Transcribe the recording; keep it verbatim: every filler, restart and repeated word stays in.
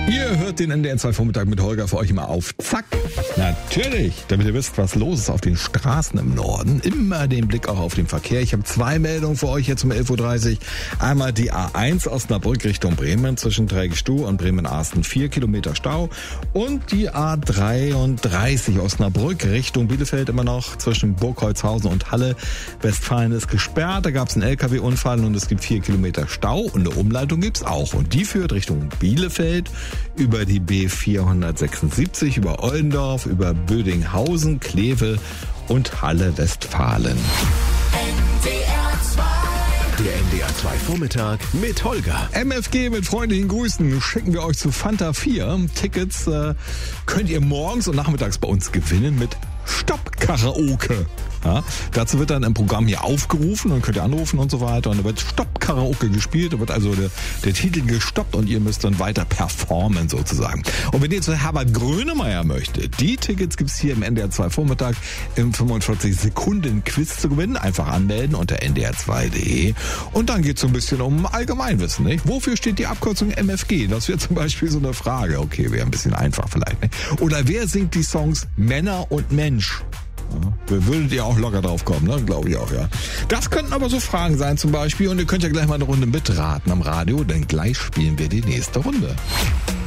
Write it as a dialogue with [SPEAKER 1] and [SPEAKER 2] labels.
[SPEAKER 1] Ihr hört den N D R zwei Vormittag mit Holger für euch immer auf Zack. Natürlich, damit ihr wisst, was los ist auf den Straßen im Norden. Immer den Blick auch auf den Verkehr. Ich habe zwei Meldungen für euch jetzt um elf Uhr dreißig. Einmal die A eins Osnabrück Richtung Bremen zwischen Trägestuh und Bremen-Arsten vier Kilometer Stau. Und die A dreiunddreißig Osnabrück Richtung Bielefeld immer noch zwischen Burgholzhausen und Halle. Westfalen ist gesperrt, da gab es einen L K W-Unfall und es gibt vier Kilometer Stau. Und eine Umleitung gibt's auch. Und die führt Richtung Bielefeld über die B vierhundertsechsundsiebzig, über Oldendorf, über Bödinghausen, Kleve und Halle Westfalen.
[SPEAKER 2] Der N D R zwei Vormittag mit Holger.
[SPEAKER 1] M F G mit freundlichen Grüßen schicken wir euch zu Fanta vier. Tickets äh, könnt ihr morgens und nachmittags bei uns gewinnen mit Stopp-Karaoke. Ja, dazu wird dann im Programm hier aufgerufen und könnt ihr anrufen und so weiter. Und da wird Stopp-Karaoke gespielt. Da wird also der, der Titel gestoppt und ihr müsst dann weiter performen sozusagen. Und wenn ihr zu Herbert Grönemeyer möchtet, die Tickets gibt's hier im N D R zwei Vormittag im fünfundvierzig Sekunden Quiz zu gewinnen. Einfach anmelden unter n d r zwei punkt d e. Und dann geht's so ein bisschen um Allgemeinwissen. Nicht? Wofür steht die Abkürzung M F G? Das wäre zum Beispiel so eine Frage. Okay, wäre ein bisschen einfach vielleicht. Nicht? Oder wer singt die Songs Männer und Mensch? Ja, würdet ihr auch locker drauf kommen, ne? Glaube ich auch, ja. Das könnten aber so Fragen sein zum Beispiel. Und ihr könnt ja gleich mal eine Runde mitraten am Radio, denn gleich spielen wir die nächste Runde.